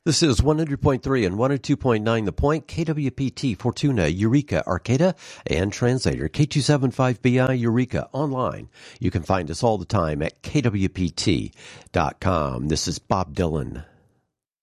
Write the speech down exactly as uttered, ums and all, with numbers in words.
This is one hundred point three and one oh two point nine The Point, K W P T, Fortuna, Eureka, Arcata, and Translator, K two seventy-five B I, Eureka, online. You can find us all the time at K W P T dot com. This is Bob Dylan.